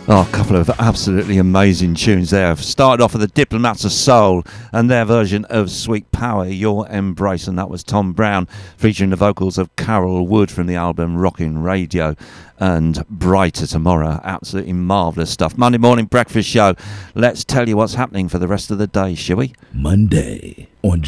Oh, a couple of absolutely amazing tunes there. Started off with the Diplomats of Soul and their version of Sweet Power, Your Embrace, and that was Tom Brown featuring the vocals of Carol Wood from the album Rockin' Radio and Brighter Tomorrow. Absolutely marvellous stuff. Monday morning breakfast show. Let's tell you what's happening for the rest of the day, shall we? Monday on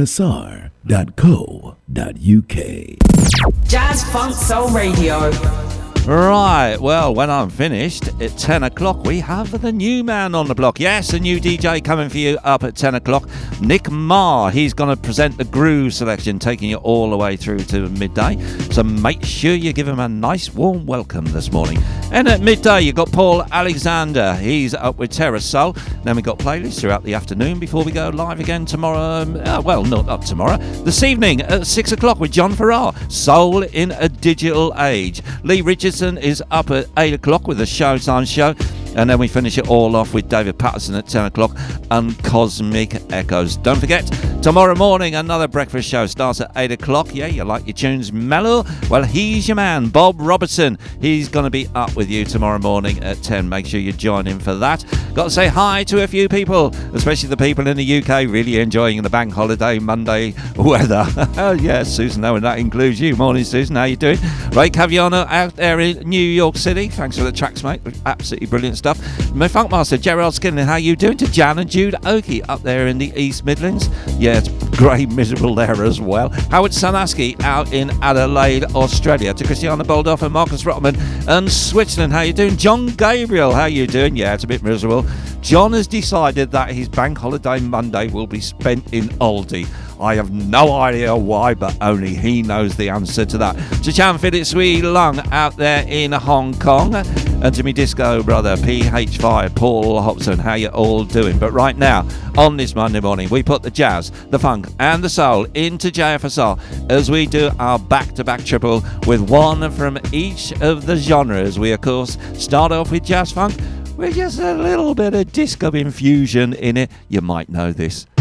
jfsr.co.uk. Jazz Funk Soul Radio. Right, well, when I'm finished at 10 o'clock, we have the new man on the block. Yes, a new DJ coming for you up at 10 o'clock. Nick Marr, he's going to present the groove selection, taking you all the way through to midday. So make sure you give him a nice warm welcome this morning. And at midday, you've got Paul Alexander. He's up with Terra Soul. Then we've got playlists throughout the afternoon before we go live again tomorrow. Well, not up tomorrow. This evening at 6 o'clock with John Farrar. Soul in a Digital Age. Lee Richardson is up at 8 o'clock with the Showtime Show, and then we finish it all off with David Patterson at 10 o'clock and Cosmic Echoes. Don't forget, tomorrow morning another breakfast show starts at 8 o'clock. Yeah, you like your tunes mellow? Well, he's your man, Bob Robertson. He's going to be up with you tomorrow morning at 10. Make sure you join in for that. Got to say hi to a few people, especially the people in the UK really enjoying the bank holiday Monday weather. Oh yeah, Susan, and that includes you. Morning, Susan, how you doing? Ray Caviano out there in New York City. Thanks for the tracks, mate. Absolutely brilliant stuff. My Funkmaster, Gerald Skinner, how you doing? To Jan and Jude Oakey up there in the East Midlands. Yeah, it's grey, miserable there as well. Howard Sanaski out in Adelaide, Australia. To Christiana Boldoff and Marcus Rotman and Switzerland, how you doing? John Gabriel, how you doing? Yeah, it's a bit miserable. John has decided that his bank holiday Monday will be spent in Aldi. I have no idea why, but only he knows the answer to that. To Chan Philip Swee Lung out there in Hong Kong. And to me disco brother, PH5, Paul Hobson, how you all doing? But right now, on this Monday morning, we put the jazz, the funk and the soul into JFSR as we do our back-to-back triple with one from each of the genres. We, of course, start off with jazz funk with just a little bit of disco infusion in it. You might know this.